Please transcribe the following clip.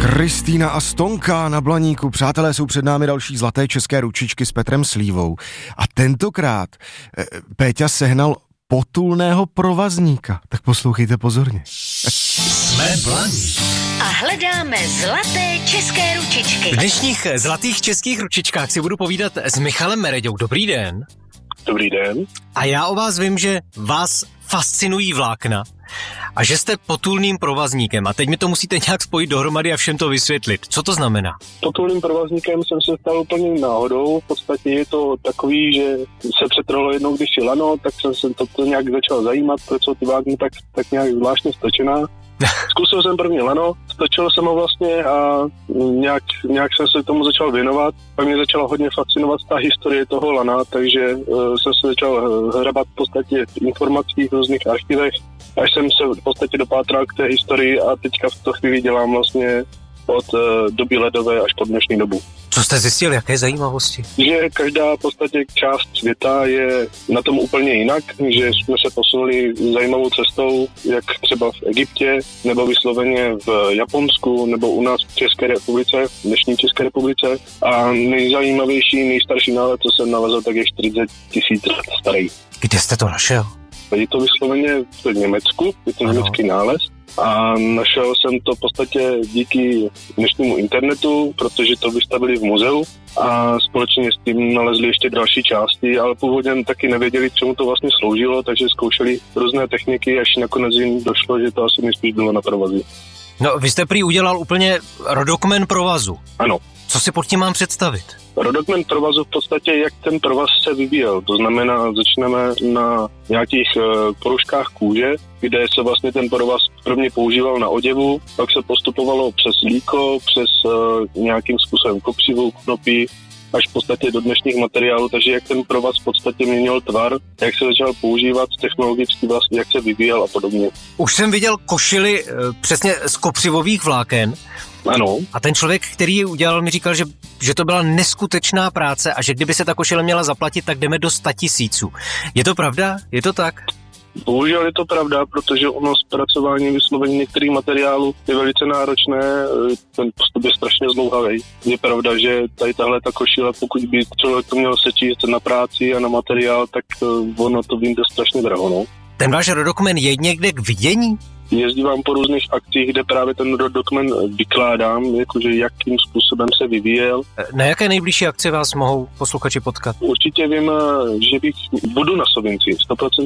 Kristýna a Stonka na Blaníku. Přátelé, jsou před námi další zlaté české ručičky s Petrem Slívou. A tentokrát Péťa sehnal potulného provazníka. Tak poslouchejte pozorně. Jsme Blaník. A hledáme zlaté české ručičky. V dnešních zlatých českých ručičkách si budu povídat s Michalem Mereďou. Dobrý den. Dobrý den. A já o vás vím, že vás fascinují vlákna a že jste potulným provazníkem. A teď mi to musíte nějak spojit dohromady a všem to vysvětlit. Co to znamená? Potulným provazníkem jsem se stal úplně náhodou. V podstatě je to takový, že se přetrhlo jednou kdysi lano, tak jsem se to nějak začal zajímat, proč jsou ty vlákna tak nějak zvláštně stočená. Zkusil jsem první lano, stočil jsem ho vlastně a nějak jsem se tomu začal věnovat. Pak mě začala hodně fascinovat ta historie toho lana, takže jsem se začal hrabat v podstatě informací v různých archivech, až jsem se v podstatě dopátral k té historii a teďka v tu chvíli dělám vlastně od doby ledové až po dnešní dobu. Co jste zjistil, jaké zajímavosti? Že každá v podstatě část světa je na tom úplně jinak, že jsme se posunuli zajímavou cestou, jak třeba v Egyptě, nebo vysloveně v Japonsku, nebo u nás v České republice, v dnešní České republice. A nejzajímavější, nejstarší nález, co jsem nalezl, tak je 40 000 let starý. Kde jste to našel? Je to vysloveně v Německu, je to německý nález. A našel jsem to v podstatě díky dnešnímu internetu, protože to vystavili v muzeu a společně s tím nalezli ještě další části, ale původně taky nevěděli, čemu to vlastně sloužilo, takže zkoušeli různé techniky, až nakonec jim došlo, že to asi nejspíš bylo na provazy. No, vy jste prý udělal úplně rodokmen provazu. Ano. Co si pod tím mám představit? Rodokmen provazu v podstatě, jak ten provaz se vyvíjel. To znamená, začneme na nějakých poruškách kůže, kde se vlastně ten provaz prvně používal na oděvu, pak se postupovalo přes líko, přes nějakým způsobem kopřivu, knopí, až v podstatě do dnešních materiálů, takže jak ten provaz v podstatě měnil tvar, jak se začal používat technologicky vlastně, jak se vyvíjel a podobně. Už jsem viděl košily přesně z kopřivových vláken. Ano. A ten člověk, který ji udělal, mi říkal, že to byla neskutečná práce a že kdyby se ta košile měla zaplatit, tak jdeme do 100 000. Je to pravda? Je to tak? Bohužel je to pravda, protože ono zpracování vyslovení některých materiálů je velice náročné, ten postup je strašně zdlouhavý. Je pravda, že tady tahle ta košile, pokud by člověk to měl sečíst na práci a na materiál, tak ono to vyjde strašně draho. No. Ten váš rodokmen je někde k vidění? Jezdívám po různých akcích, kde právě ten rodokmen vykládám, jakože jakým způsobem se vyvíjel. Na jaké nejbližší akci vás mohou posluchači potkat? Určitě vím, že budu na Sovinci, 100%